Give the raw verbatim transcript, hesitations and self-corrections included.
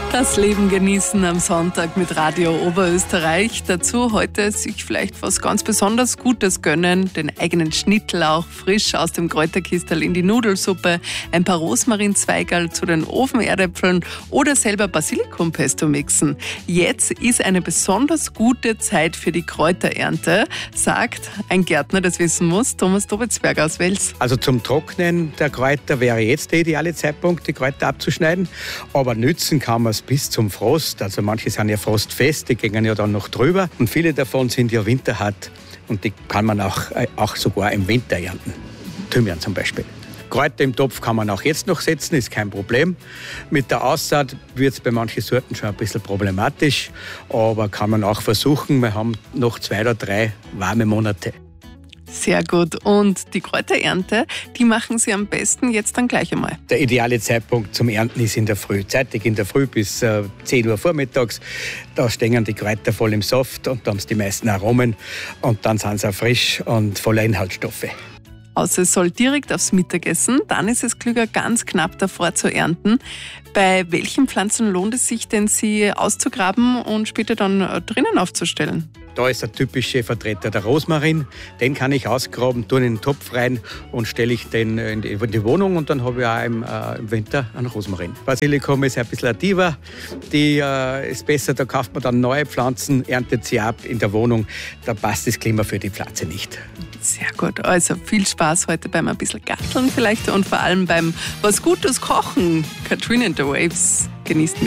Das Leben genießen am Sonntag mit Radio Oberösterreich. Dazu heute sich vielleicht was ganz besonders Gutes gönnen. Den eigenen Schnittlauch frisch aus dem Kräuterkistel in die Nudelsuppe, ein paar Rosmarinzweigerl zu den Ofenerdäpfeln oder selber Basilikumpesto mixen. Jetzt ist eine besonders gute Zeit für die Kräuterernte, sagt ein Gärtner, das wissen muss, Thomas Dobitzberger aus Wels. Also zum Trocknen der Kräuter wäre jetzt der ideale Zeitpunkt, die Kräuter abzuschneiden. Aber nützen kann man es bis zum Frost. Also manche sind ja frostfest, die gehen ja dann noch drüber. Und viele davon sind ja winterhart und die kann man auch, auch sogar im Winter ernten. Thymian zum Beispiel. Kräuter im Topf kann man auch jetzt noch setzen, ist kein Problem. Mit der Aussaat wird es bei manchen Sorten schon ein bisschen problematisch, aber kann man auch versuchen. Wir haben noch zwei oder drei warme Monate. Sehr gut. Und die Kräuterernte, die machen Sie am besten jetzt dann gleich einmal. Der ideale Zeitpunkt zum Ernten ist in der Früh. Zeitig in der Früh bis äh, zehn Uhr vormittags. Da stehen die Kräuter voll im Saft und da haben sie die meisten Aromen. Und dann sind sie auch frisch und voller Inhaltsstoffe. Außer es soll direkt aufs Mittagessen, dann ist es klüger, ganz knapp davor zu ernten. Bei welchen Pflanzen lohnt es sich denn, sie auszugraben und später dann drinnen aufzustellen? Da ist der typische Vertreter der Rosmarin. Den kann ich ausgraben, tue in den Topf rein und stelle ich den in die, in die Wohnung und dann habe ich auch im, äh, im Winter einen Rosmarin. Basilikum ist ein bisschen aktiver, die äh, ist besser, da kauft man dann neue Pflanzen, erntet sie ab in der Wohnung, da passt das Klima für die Pflanze nicht. Sehr gut, also viel Spaß heute beim ein bisschen Garteln vielleicht und vor allem beim was Gutes kochen. Katrina and the Waves genießt mit